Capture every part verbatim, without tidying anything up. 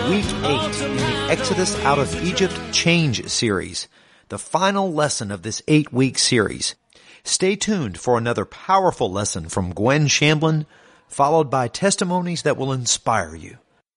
week eight in the Exodus Out of Egypt Change series, the final lesson of this eight-week series. Stay tuned for another powerful lesson from Gwen Shamblin, followed by testimonies that will inspire you.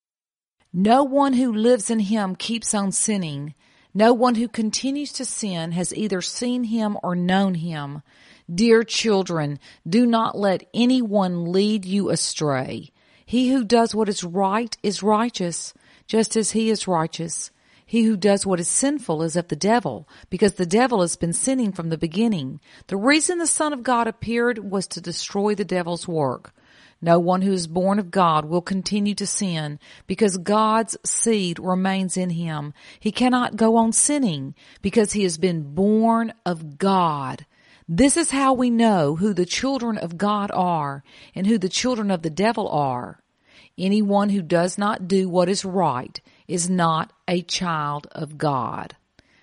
No one who lives in him keeps on sinning. No one who continues to sin has either seen him or known him. Dear children, do not let anyone lead you astray. He who does what is right is righteous, just as he is righteous. He who does what is sinful is of the devil, because the devil has been sinning from the beginning. The reason the Son of God appeared was to destroy the devil's work. No one who is born of God will continue to sin, because God's seed remains in him. He cannot go on sinning, because he has been born of God. This is how we know who the children of God are and who the children of the devil are. Anyone who does not do what is right is not a child of God.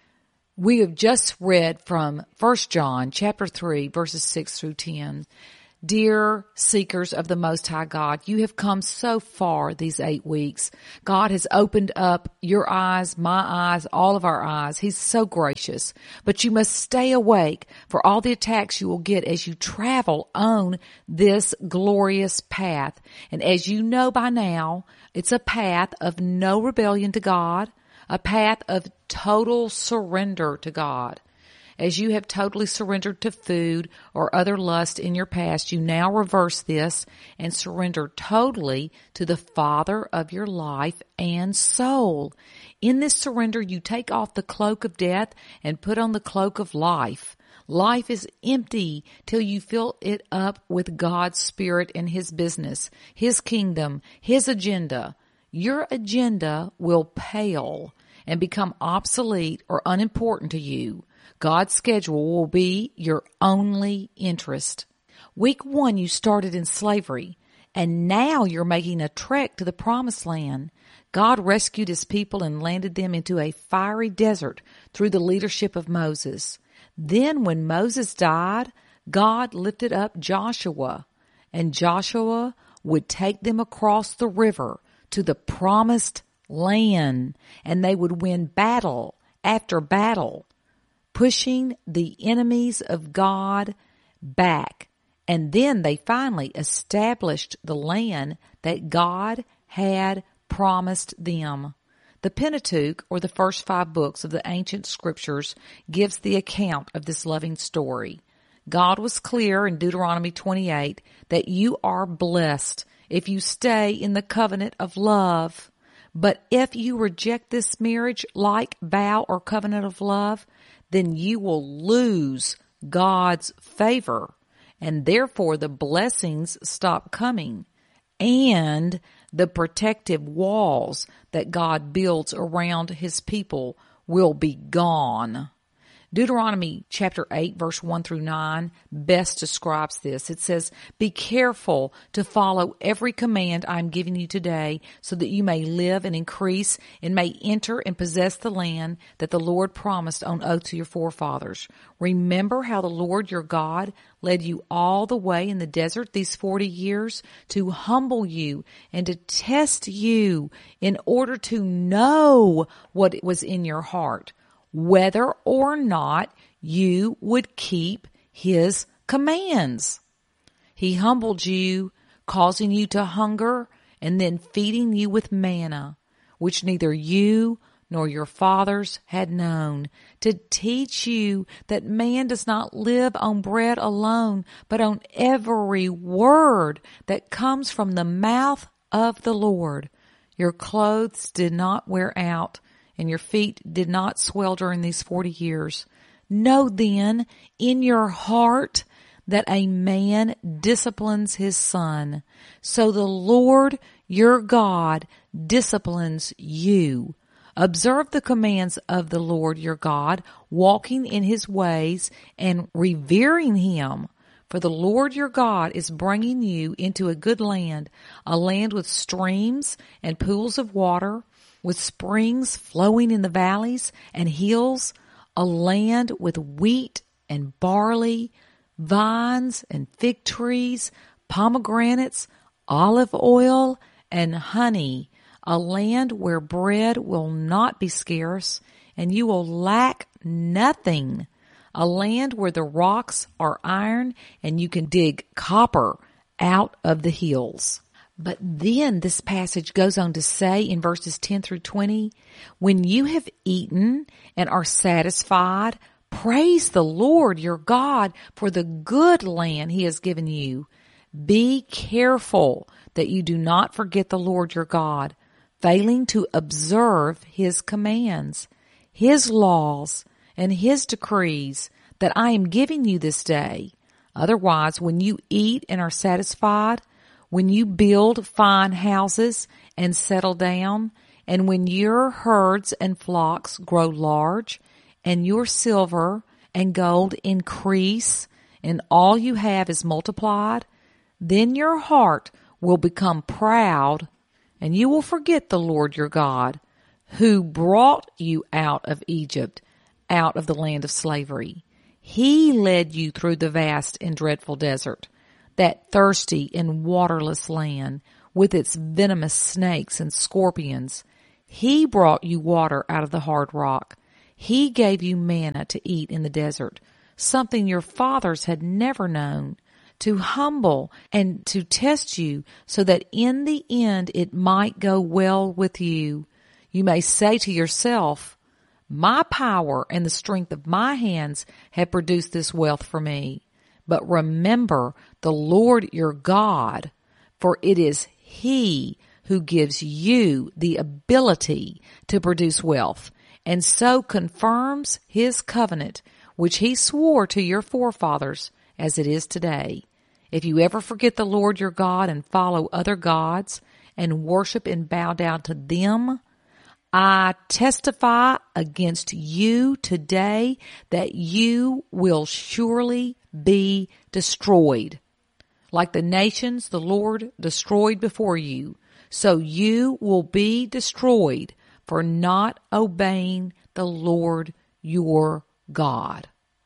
We have just read from First John chapter three, verses six through ten. Dear seekers of the Most High God, you have come so far these eight weeks. God has opened up your eyes, my eyes, all of our eyes. He's so gracious. But you must stay awake for all the attacks you will get as you travel on this glorious path. And as you know by now, it's a path of no rebellion to God, a path of total surrender to God. As you have totally surrendered to food or other lust in your past, you now reverse this and surrender totally to the Father of your life and soul. In this surrender, you take off the cloak of death and put on the cloak of life. Life is empty till you fill it up with God's Spirit and His business, His kingdom, His agenda. Your agenda will pale and become obsolete or unimportant to you. God's schedule will be your only interest. Week one, you started in slavery, and now you're making a trek to the promised land. God rescued his people and landed them into a fiery desert through the leadership of Moses. Then when Moses died, God lifted up Joshua, and Joshua would take them across the river to the promised land, and they would win battle after battle, pushing the enemies of God back. And then they finally established the land that God had promised them. The Pentateuch, or the first five books of the ancient scriptures, gives the account of this loving story. God was clear in Deuteronomy twenty-eight that you are blessed if you stay in the covenant of love. But if you reject this marriage-like vow or covenant of love, then you will lose God's favor, and therefore the blessings stop coming, and the protective walls that God builds around his people will be gone. Deuteronomy chapter eight, verse one through nine best describes this. It says, "Be careful to follow every command I am giving you today, so that you may live and increase and may enter and possess the land that the Lord promised on oath to your forefathers. Remember how the Lord your God led you all the way in the desert these forty years to humble you and to test you in order to know what was in your heart, whether or not you would keep his commands. He humbled you, causing you to hunger, and then feeding you with manna, which neither you nor your fathers had known, to teach you that man does not live on bread alone, but on every word that comes from the mouth of the Lord. Your clothes did not wear out, and your feet did not swell during these forty years. Know then in your heart that a man disciplines his son. So the Lord your God disciplines you. Observe the commands of the Lord your God, walking in his ways and revering him. For the Lord your God is bringing you into a good land, a land with streams and pools of water, with springs flowing in the valleys and hills, a land with wheat and barley, vines and fig trees, pomegranates, olive oil, and honey, a land where bread will not be scarce, and you will lack nothing, a land where the rocks are iron, and you can dig copper out of the hills. But then this passage goes on to say in verses ten through twenty, when you have eaten and are satisfied, praise the Lord your God for the good land he has given you. Be careful that you do not forget the Lord your God, failing to observe his commands, his laws, and his decrees that I am giving you this day. Otherwise, when you eat and are satisfied, when you build fine houses and settle down, and when your herds and flocks grow large, and your silver and gold increase, and all you have is multiplied, then your heart will become proud, and you will forget the Lord your God, who brought you out of Egypt, out of the land of slavery. He led you through the vast and dreadful desert, that thirsty and waterless land with its venomous snakes and scorpions. He brought you water out of the hard rock. He gave you manna to eat in the desert, something your fathers had never known, to humble and to test you so that in the end it might go well with you. You may say to yourself, my power and the strength of my hands have produced this wealth for me. But remember the Lord your God, for it is he who gives you the ability to produce wealth, and so confirms his covenant, which he swore to your forefathers, as it is today. If you ever forget the Lord your God and follow other gods and worship and bow down to them, I testify against you today that you will surely be destroyed. Like the nations the Lord destroyed before you, so you will be destroyed for not obeying the Lord your God.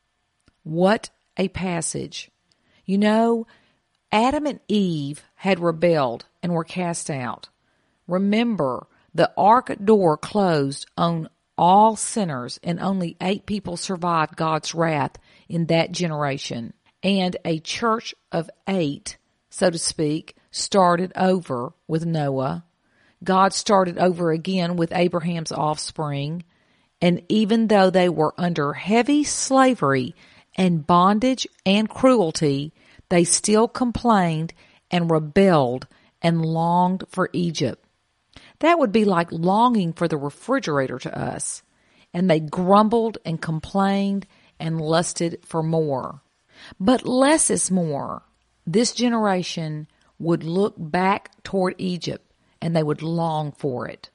What a passage. You know, Adam and Eve had rebelled and were cast out. Remember, the ark door closed on all sinners, and only eight people survived God's wrath in that generation. And a church of eight, so to speak, started over with Noah. God started over again with Abraham's offspring. And even though they were under heavy slavery and bondage and cruelty, they still complained and rebelled and longed for Egypt. That would be like longing for the refrigerator to us. And they grumbled and complained and lusted for more. But less is more. This generation would look back toward Egypt and they would long for it.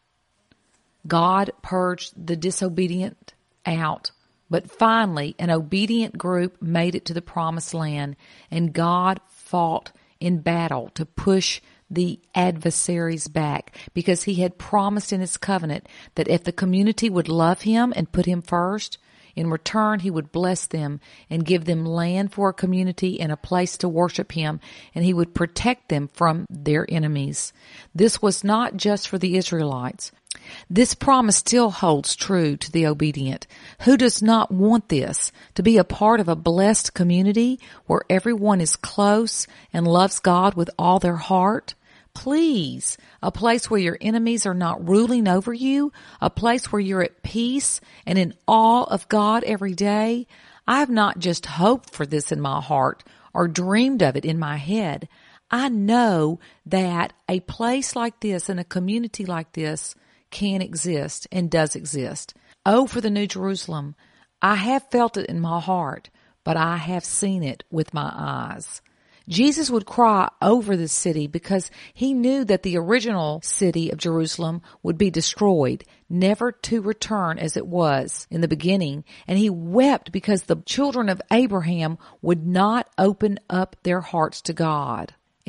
God purged the disobedient out, but finally an obedient group made it to the promised land, and God fought in battle to push the adversaries back, because he had promised in his covenant that if the community would love him and put him first, in return he would bless them and give them land for a community and a place to worship him, and he would protect them from their enemies. This was not just for the Israelites. This promise still holds true to the obedient. Who does not want this? To be a part of a blessed community where everyone is close and loves God with all their heart? Please, a place where your enemies are not ruling over you, a place where you're at peace and in awe of God every day. I have not just hoped for this in my heart or dreamed of it in my head. I know that a place like this and a community like this can exist and does exist. Oh, for the New Jerusalem. I have felt it in my heart, but I have seen it with my eyes. Jesus would cry over this city because he knew that the original city of Jerusalem would be destroyed, never to return as it was in the beginning. And he wept because the children of Abraham would not open up their hearts to God.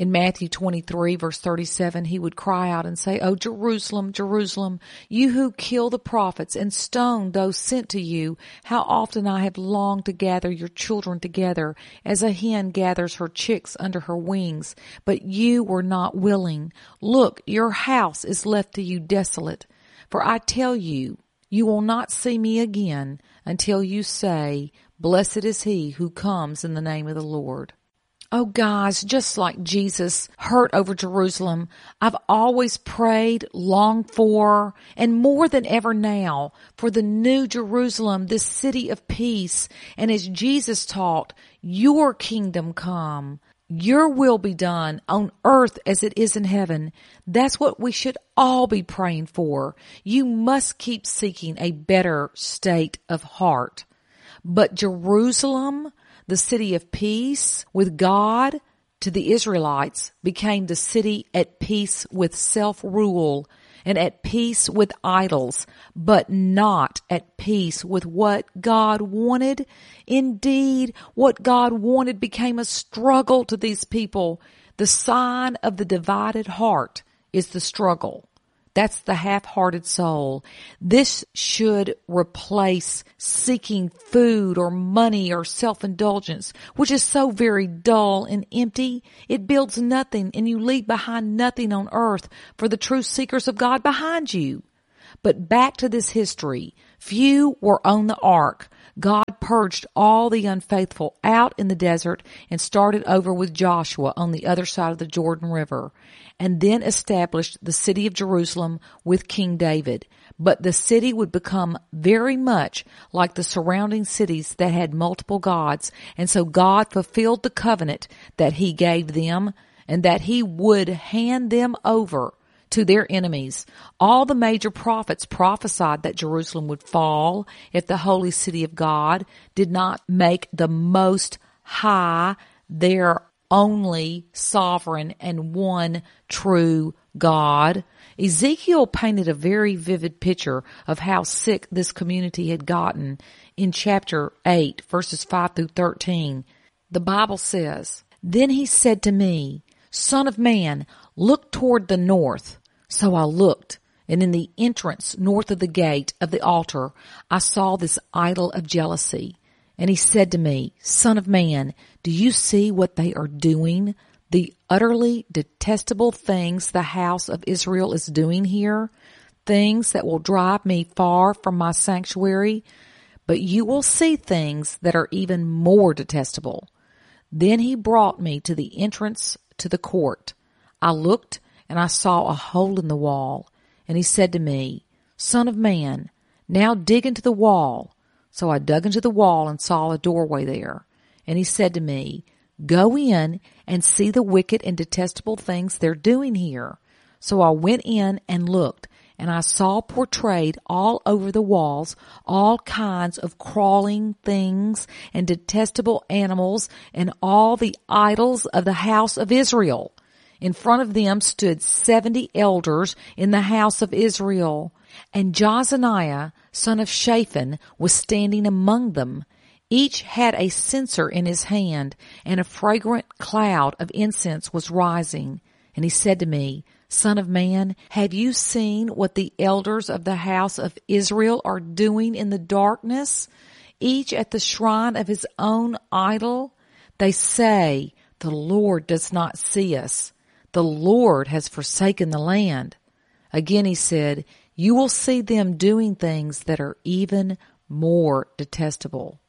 In Matthew twenty-three, verse thirty-seven, he would cry out and say, "O Jerusalem, Jerusalem, you who kill the prophets and stone those sent to you, how often I have longed to gather your children together as a hen gathers her chicks under her wings, but you were not willing. Look, your house is left to you desolate. For I tell you, you will not see me again until you say, Blessed is he who comes in the name of the Lord." Oh, guys, just like Jesus hurt over Jerusalem, I've always prayed, longed for, and more than ever now, for the new Jerusalem, this city of peace. And as Jesus taught, your kingdom come, your will be done on earth as it is in heaven. That's what we should all be praying for. You must keep seeking a better state of heart. But Jerusalem, the city of peace with God, to the Israelites became the city at peace with self-rule and at peace with idols, but not at peace with what God wanted. Indeed, what God wanted became a struggle to these people. The sign of the divided heart is the struggle. That's the half-hearted soul. This should replace seeking food or money or self-indulgence, which is so very dull and empty. It builds nothing, and you leave behind nothing on earth for the true seekers of God behind you. But back to this history. Few were on the ark. God purged all the unfaithful out in the desert and started over with Joshua on the other side of the Jordan River, and then established the city of Jerusalem with King David. But the city would become very much like the surrounding cities that had multiple gods, and so God fulfilled the covenant that he gave them, and that he would hand them over to their enemies. All the major prophets prophesied that Jerusalem would fall if the holy city of God did not make the Most High their only sovereign and one true God. Ezekiel painted a very vivid picture of how sick this community had gotten in chapter eight, verses five through thirteen. The Bible says, "Then he said to me, Son of man, look toward the north. So I looked, and in the entrance north of the gate of the altar, I saw this idol of jealousy. And he said to me, Son of man, do you see what they are doing? The utterly detestable things the house of Israel is doing here, things that will drive me far from my sanctuary. But you will see things that are even more detestable." Then he brought me to the entrance to the court. I looked, and I saw a hole in the wall. And he said to me, Son of man, now dig into the wall. So I dug into the wall and saw a doorway there. And he said to me, Go in and see the wicked and detestable things they're doing here. So I went in and looked, and I saw portrayed all over the walls all kinds of crawling things and detestable animals and all the idols of the house of Israel. In front of them stood seventy elders in the house of Israel, and Jazaniah, son of Shaphan, was standing among them. Each had a censer in his hand, and a fragrant cloud of incense was rising. And he said to me, Son of man, have you seen what the elders of the house of Israel are doing in the darkness, each at the shrine of his own idol? They say, The Lord does not see us. The Lord has forsaken the land. Again he said, You will see them doing things that are even more detestable.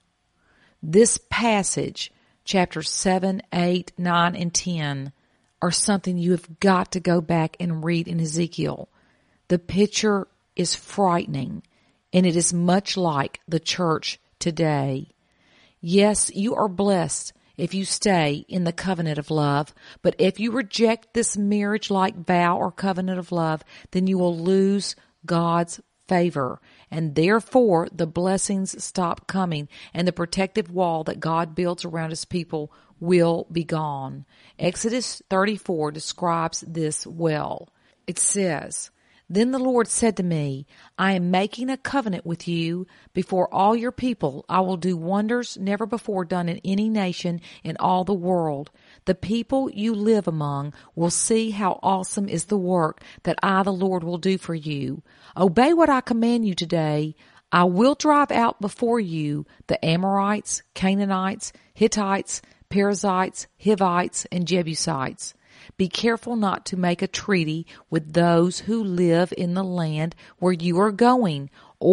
This passage, chapters seven, eight, nine, and ten, are something you have got to go back and read in Ezekiel. The picture is frightening, and it is much like the church today. Yes, you are blessed if you stay in the covenant of love, but if you reject this marriage-like vow or covenant of love, then you will lose God's favor, and therefore the blessings stop coming, and the protective wall that God builds around his people will be gone. Exodus thirty-four describes this well. It says, Then the Lord said to me, I am making a covenant with you. Before all your people, I will do wonders never before done in any nation in all the world. The people you live among will see how awesome is the work that I, the Lord, will do for you. Obey what I command you today. I will drive out before you the Amorites, Canaanites, Hittites, Perizzites, Hivites, and Jebusites. Be careful not to make a treaty with those who live in the land where you are going,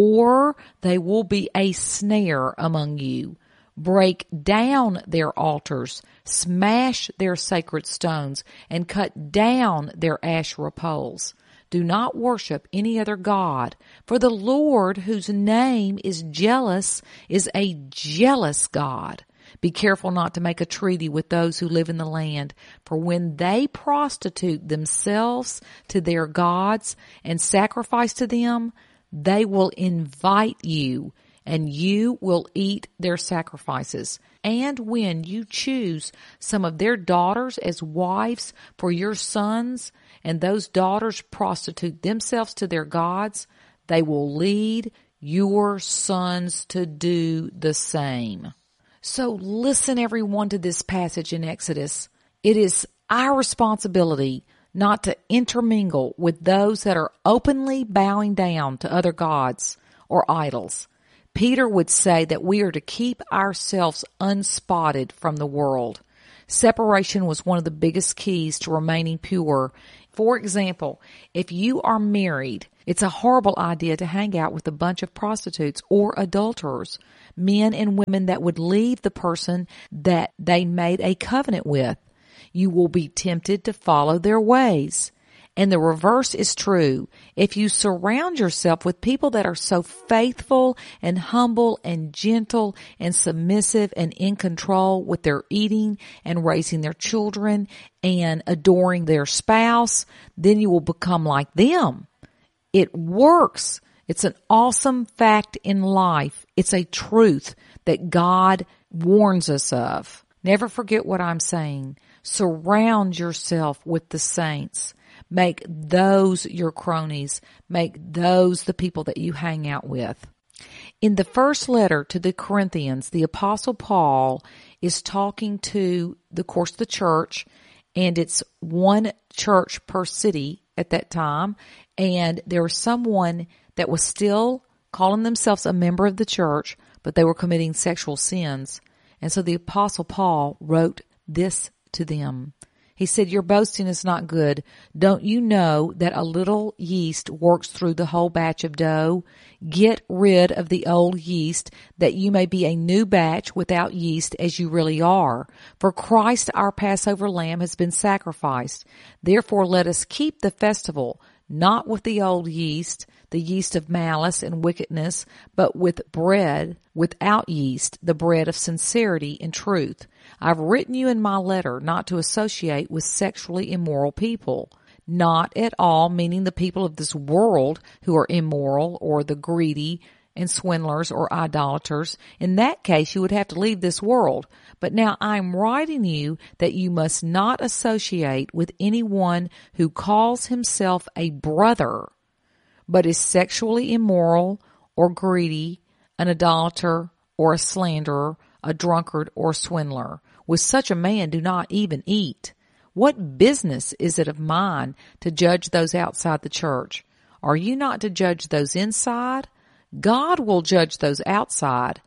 or they will be a snare among you. Break down their altars, smash their sacred stones, and cut down their Asherah poles. Do not worship any other god, for the Lord, whose name is jealous, is a jealous God. Be careful not to make a treaty with those who live in the land, for when they prostitute themselves to their gods and sacrifice to them, they will invite you, and you will eat their sacrifices. And when you choose some of their daughters as wives for your sons, and those daughters prostitute themselves to their gods, they will lead your sons to do the same. So listen, everyone, to this passage in Exodus. It is our responsibility not to intermingle with those that are openly bowing down to other gods or idols. Peter would say that we are to keep ourselves unspotted from the world. Separation was one of the biggest keys to remaining pure. For example, if you are married, it's a horrible idea to hang out with a bunch of prostitutes or adulterers, men and women that would leave the person that they made a covenant with. You will be tempted to follow their ways. And the reverse is true. If you surround yourself with people that are so faithful and humble and gentle and submissive and in control with their eating and raising their children and adoring their spouse, then you will become like them. It works. It's an awesome fact in life. It's a truth that God warns us of. Never forget what I'm saying. Surround yourself with the saints. Make those your cronies. Make those the people that you hang out with. In the first letter to the Corinthians, the Apostle Paul is talking to, of course, the church, and it's one church per city at that time, and there was someone that was still calling themselves a member of the church, but they were committing sexual sins. And so the Apostle Paul wrote this to them. He said, your boasting is not good. Don't you know that a little yeast works through the whole batch of dough? Get rid of the old yeast, that you may be a new batch without yeast, as you really are. For Christ, our Passover lamb, has been sacrificed. Therefore let us keep the festival, not with the old yeast, the yeast of malice and wickedness, but with bread without yeast, the bread of sincerity and truth. I've written you in my letter not to associate with sexually immoral people. Not at all meaning the people of this world who are immoral, or the greedy and swindlers or idolaters. In that case, you would have to leave this world. But now I'm writing you that you must not associate with anyone who calls himself a brother, but is sexually immoral or greedy, an idolater or a slanderer, a drunkard or swindler. With such a man do not even eat. What business is it of mine to judge those outside the church? Are you not to judge those inside? God will judge those outside.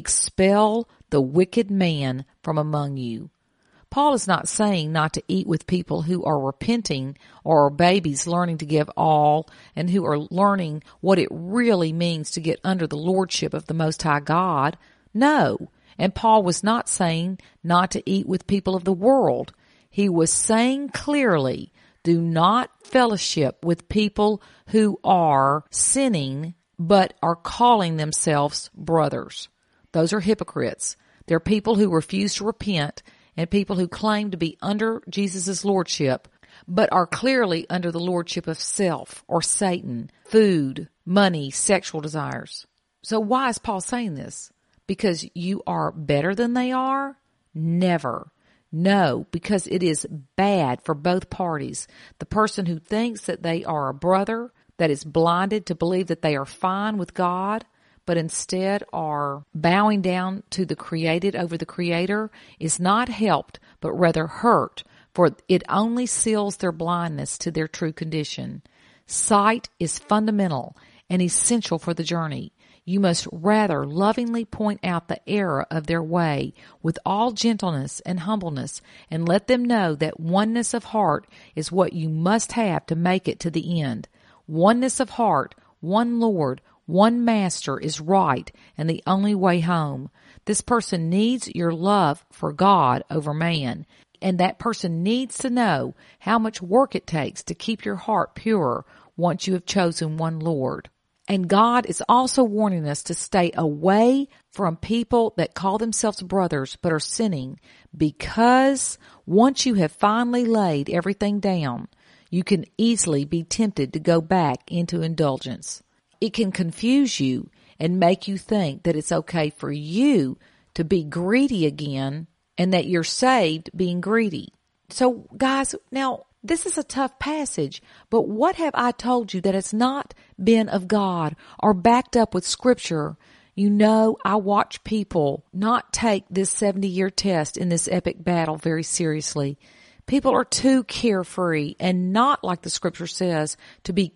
Expel the wicked man from among you. Paul is not saying not to eat with people who are repenting or are babies learning to give all, and who are learning what it really means to get under the lordship of the Most High God. No. And Paul was not saying not to eat with people of the world. He was saying clearly, do not fellowship with people who are sinning but are calling themselves brothers. Those are hypocrites. They're people who refuse to repent, and people who claim to be under Jesus' lordship, but are clearly under the lordship of self or Satan, food, money, sexual desires. So why is Paul saying this? Because you are better than they are? Never. No, because it is bad for both parties. The person who thinks that they are a brother, that is blinded to believe that they are fine with God, but instead are bowing down to the created over the Creator, is not helped, but rather hurt, for it only seals their blindness to their true condition. Sight is fundamental and essential for the journey. You must rather lovingly point out the error of their way with all gentleness and humbleness, and let them know that oneness of heart is what you must have to make it to the end. Oneness of heart, one Lord, one Master is right and the only way home. This person needs your love for God over man, and that person needs to know how much work it takes to keep your heart pure once you have chosen one Lord. And God is also warning us to stay away from people that call themselves brothers but are sinning, because once you have finally laid everything down, you can easily be tempted to go back into indulgence. It can confuse you and make you think that it's okay for you to be greedy again and that you're saved being greedy. So guys, now this is a tough passage, but what have I told you that has not been of God or backed up with Scripture? You know, I watch people not take this seventy-year test in this epic battle very seriously. People are too carefree and not, like the Scripture says, to be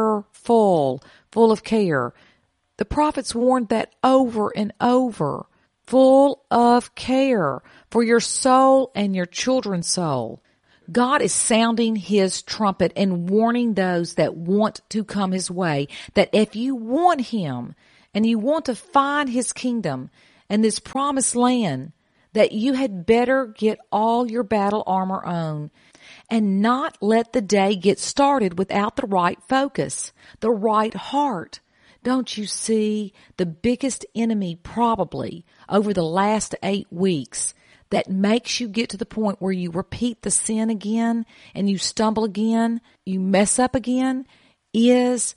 careful, full of care. The prophets warned that over and over. Full of care for your soul and your children's soul. God is sounding His trumpet and warning those that want to come His way, that if you want Him and you want to find His kingdom and this promised land, that you had better get all your battle armor on and not let the day get started without the right focus, the right heart. Don't you see the biggest enemy probably over the last eight weeks that makes you get to the point where you repeat the sin again and you stumble again, you mess up again, is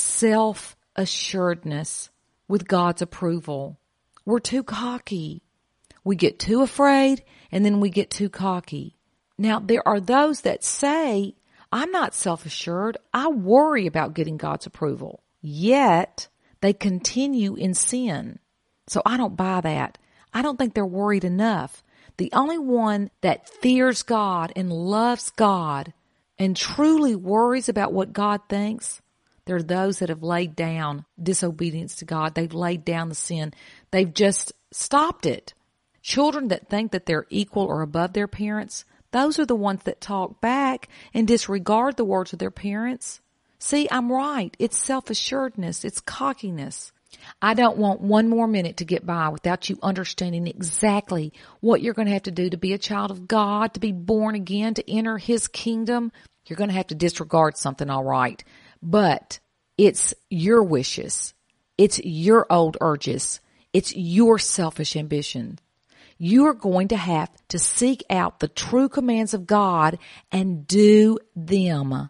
self-assuredness with God's approval. We're too cocky. We get too afraid and then we get too cocky. Now, there are those that say, I'm not self-assured. I worry about getting God's approval. Yet, they continue in sin. So I don't buy that. I don't think they're worried enough. The only one that fears God and loves God and truly worries about what God thinks, they're those that have laid down disobedience to God. They've laid down the sin. They've just stopped it. Children that think that they're equal or above their parents, those are the ones that talk back and disregard the words of their parents. See, I'm right. It's self-assuredness. It's cockiness. I don't want one more minute to get by without you understanding exactly what you're going to have to do to be a child of God, to be born again, to enter His kingdom. You're going to have to disregard something, all right. But it's your wishes. It's your old urges. It's your selfish ambition. You are going to have to seek out the true commands of God and do them.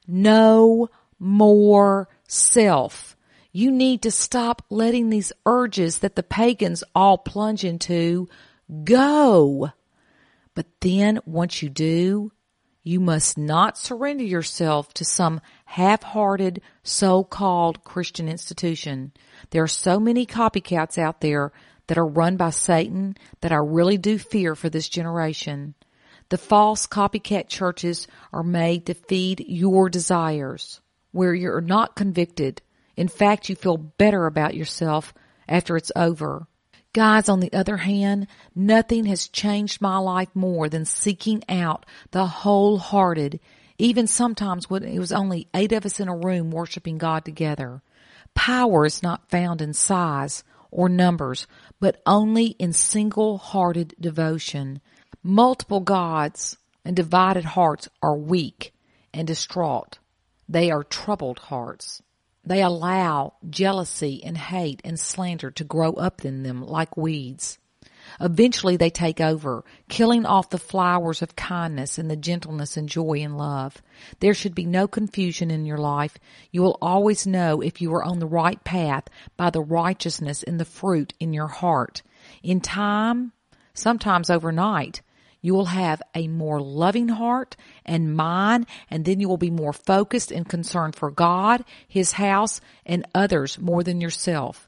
No more self. You need to stop letting these urges that the pagans all plunge into go. But then once you do, you must not surrender yourself to some half-hearted so-called Christian institution. There are so many copycats out there that are run by Satan that I really do fear for this generation. The false copycat churches are made to feed your desires, where you're not convicted. In fact, you feel better about yourself after it's over. Guys, on the other hand, nothing has changed my life more than seeking out the wholehearted, even sometimes when it was only eight of us in a room worshiping God together. Power is not found in size or numbers, but only in single-hearted devotion. Multiple gods and divided hearts are weak and distraught. They are troubled hearts. They allow jealousy and hate and slander to grow up in them like weeds. Eventually they take over, killing off the flowers of kindness and the gentleness and joy and love. There should be no confusion in your life. You will always know if you are on the right path by the righteousness and the fruit in your heart. In time, sometimes overnight, You will have a more loving heart and mind, and then you will be more focused and concerned for God, His house, and others more than yourself.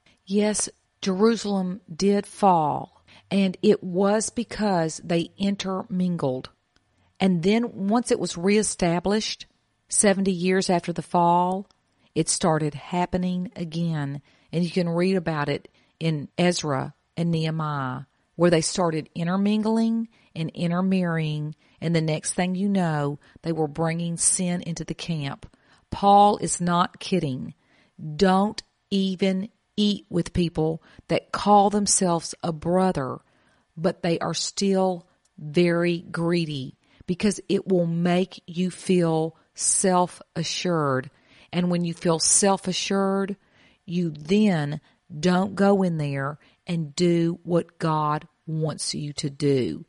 Yes, Jerusalem did fall, and it was because they intermingled. And then once it was reestablished, seventy years after the fall, it started happening again. And you can read about it in Ezra and Nehemiah, where they started intermingling and intermarrying, and the next thing you know, they were bringing sin into the camp. Paul is not kidding. Don't even eat with people that call themselves a brother, but they are still very greedy, because it will make you feel self-assured. And when you feel self-assured, you then don't go in there and do what God wants you to do.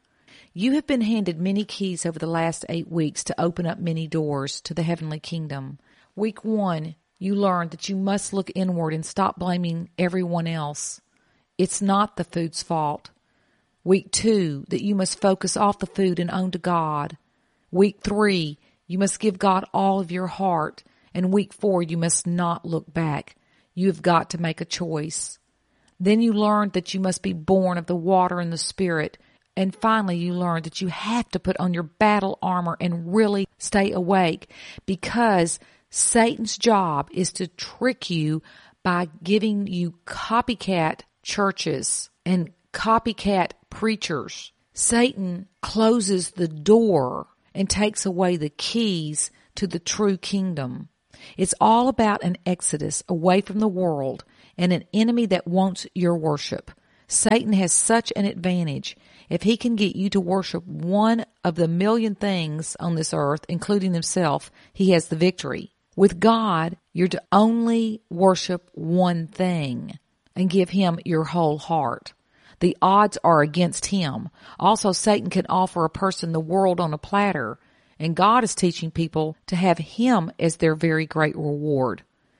You have been handed many keys over the last eight weeks to open up many doors to the heavenly kingdom. Week one, you learned that you must look inward and stop blaming everyone else. It's not the food's fault. Week two, that you must focus off the food and on to God. Week three, you must give God all of your heart. And week four, you must not look back. You have got to make a choice. Then you learned that you must be born of the water and the Spirit. And finally, you learned that you have to put on your battle armor and really stay awake, because Satan's job is to trick you by giving you copycat churches and copycat preachers. Satan closes the door and takes away the keys to the true kingdom. It's all about an exodus away from the world and an enemy that wants your worship. Satan has such an advantage. If he can get you to worship one of the million things on this earth, including himself, he has the victory. With God, you're to only worship one thing and give him your whole heart. The odds are against him. Also, Satan can offer a person the world on a platter, and God is teaching people to have him as their very great reward.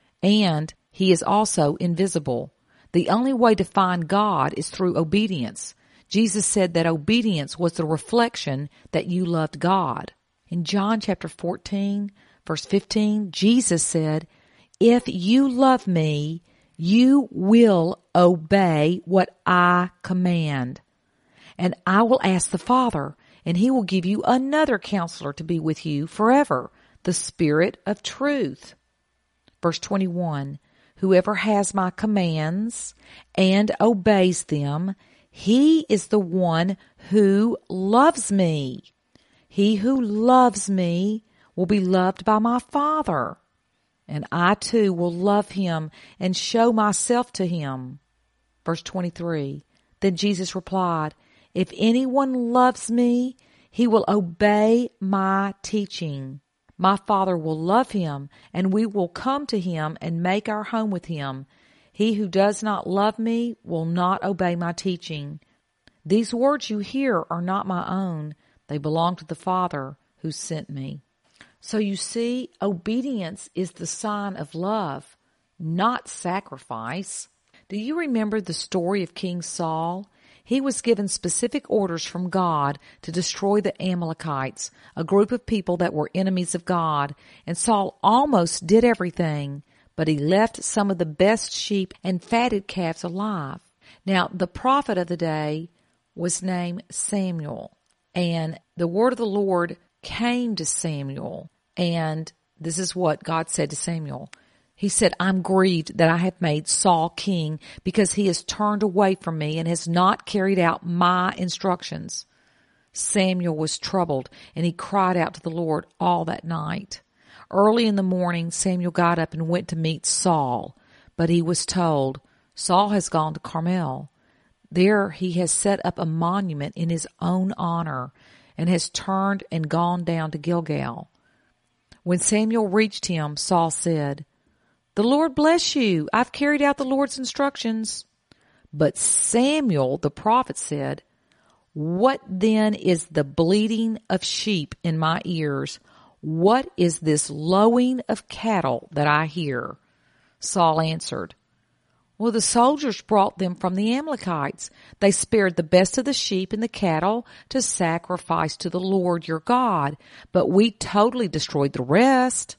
And he is also invisible. The only way to find God is through obedience. Jesus said that obedience was the reflection that you loved God. In John chapter fourteen, verse fifteen, Jesus said, "If you love me, you will obey what I command. And I will ask the Father, and he will give you another counselor to be with you forever, the Spirit of truth." Verse twenty-one, "Whoever has my commands and obeys them, he is the one who loves me. He who loves me will be loved by my Father, and I too will love him and show myself to him." Verse twenty-three, then Jesus replied, "If anyone loves me, he will obey my teaching. My Father will love him, and we will come to him and make our home with him. He who does not love me will not obey my teaching. These words you hear are not my own. They belong to the Father who sent me." So you see, obedience is the sign of love, not sacrifice. Do you remember the story of King Saul? He was given specific orders from God to destroy the Amalekites, a group of people that were enemies of God, and Saul almost did everything, but he left some of the best sheep and fatted calves alive. Now, the prophet of the day was named Samuel, and the word of the Lord came to Samuel, and this is what God said to Samuel. He said, "I'm grieved that I have made Saul king because he has turned away from me and has not carried out my instructions." Samuel was troubled, and he cried out to the Lord all that night. Early in the morning, Samuel got up and went to meet Saul, but he was told, "Saul has gone to Carmel. There he has set up a monument in his own honor and has turned and gone down to Gilgal." When Samuel reached him, Saul said, "The Lord bless you. I've carried out the Lord's instructions." But Samuel, the prophet, said, "What then is the bleating of sheep in my ears? What is this lowing of cattle that I hear?" Saul answered, Well, the soldiers brought them from the Amalekites. They spared the best of the sheep and the cattle to sacrifice to the Lord your God, but we totally destroyed the rest.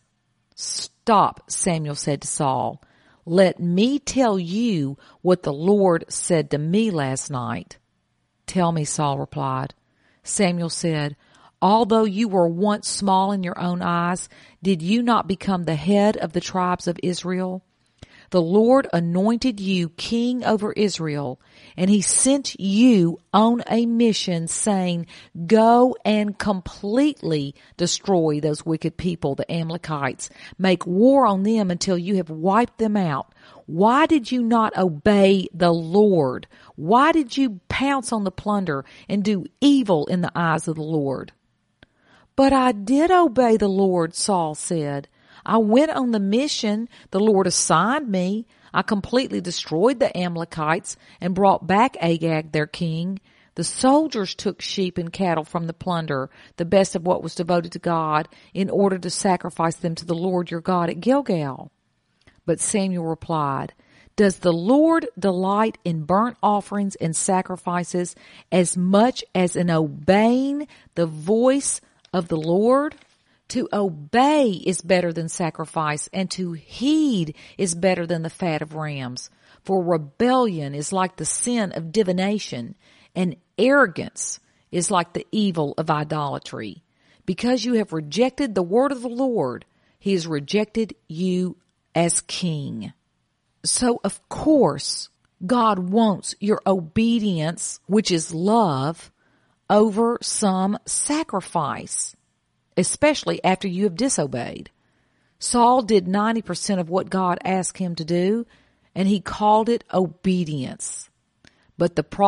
Stop, Samuel said to Saul. Let me tell you what the Lord said to me last night. Tell me, Saul replied. Samuel said, although you were once small in your own eyes, did you not become the head of the tribes of Israel? The Lord anointed you king over Israel, and he sent you on a mission saying, go and completely destroy those wicked people, the Amalekites. Make war on them until you have wiped them out. Why did you not obey the Lord? Why did you pounce on the plunder and do evil in the eyes of the Lord? But I did obey the Lord, Saul said. I went on the mission the Lord assigned me. I completely destroyed the Amalekites and brought back Agag, their king. The soldiers took sheep and cattle from the plunder, the best of what was devoted to God, in order to sacrifice them to the Lord your God at Gilgal. But Samuel replied, does the Lord delight in burnt offerings and sacrifices as much as in obeying the voice of the Lord? To obey is better than sacrifice, and to heed is better than the fat of rams. For rebellion is like the sin of divination, and arrogance is like the evil of idolatry. Because you have rejected the word of the Lord, he has rejected you as king. So, of course, God wants your obedience, which is love, over some sacrifice, especially after you have disobeyed. Saul did ninety percent of what God asked him to do, and he called it obedience. But the problem